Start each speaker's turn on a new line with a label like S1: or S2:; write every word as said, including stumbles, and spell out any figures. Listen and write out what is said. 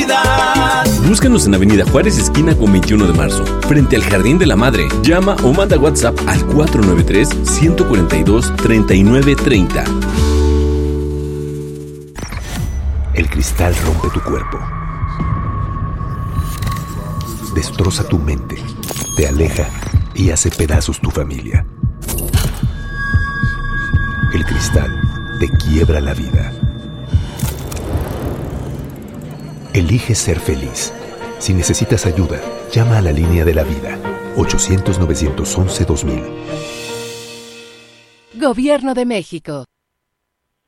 S1: Navidad.
S2: Búscanos en Avenida Juárez, esquina con veintiuno de marzo, frente al Jardín de la Madre. Llama o manda WhatsApp al cuatro nueve tres, uno cuatro dos, tres nueve tres cero.
S3: El cristal rompe tu cuerpo, destroza tu mente, te aleja y hace pedazos tu familia. El cristal te quiebra la vida. Elige ser feliz. Si necesitas ayuda, llama a la línea de la vida, ochocientos, novecientos once, dos mil.
S4: Gobierno de México.